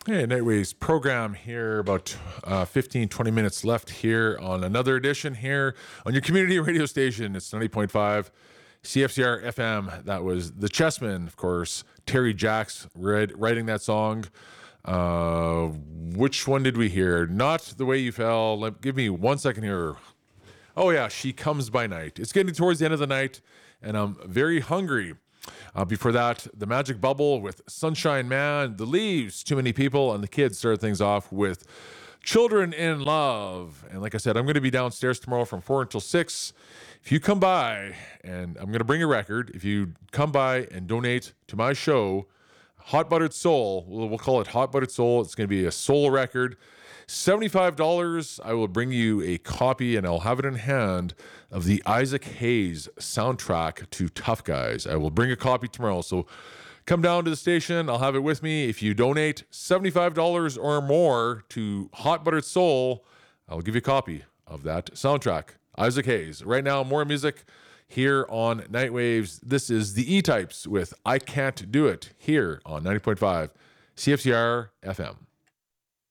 Hey, Nightways program here, about 15, 20 minutes left here on another edition here on your community radio station. It's 90.5 CFCR FM. That was The Chessmen, of course. Terry Jacks writing that song. Which one did we hear? Not The Way You Fell. Give me 1 second here. Oh, yeah, She Comes by Night. It's getting towards the end of the night, and I'm very hungry. Before that, The Magic Bubble with Sunshine Man, The Leaves, Too Many People, and the Kids started things off with Children in Love. And like I said, I'm going to be downstairs tomorrow from 4 until 6. If you come by, and I'm going to bring a record, if you come by and donate to my show, Hot Buttered Soul, we'll call it Hot Buttered Soul. It's going to be a soul record. $75, I will bring you a copy, and I'll have it in hand, of the Isaac Hayes soundtrack to Tough Guys. I will bring a copy tomorrow, so come down to the station. I'll have it with me. If you donate $75 or more to Hot Buttered Soul, I'll give you a copy of that soundtrack. Isaac Hayes. Right now, more music here on Nightwaves. This is the E-Types with I Can't Do It here on 90.5 CFCR FM.